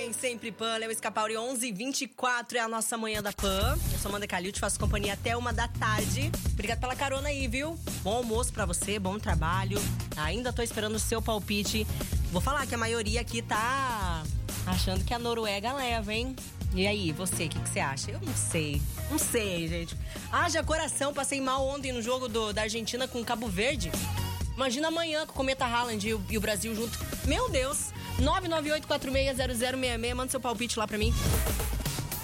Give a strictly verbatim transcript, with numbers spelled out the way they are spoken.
tem sempre Pan, Léo Escapauri, onze e vinte e quatro é a nossa manhã da Pan. Eu sou Amanda Calil, te faço companhia até uma da tarde. Obrigada pela carona aí, viu? Bom almoço pra você, bom trabalho. Ainda tô esperando o seu palpite. Vou falar que a maioria aqui tá achando que a Noruega leva, hein? E aí, você, o que, que você acha? Eu não sei, não sei, gente. Haja coração, passei mal ontem no jogo do, da Argentina com Cabo Verde. Imagina amanhã com o Cometa Haaland e o, e o Brasil junto. Meu Deus! nove nove oito quatro seis zero zero seis seis, manda seu palpite lá pra mim.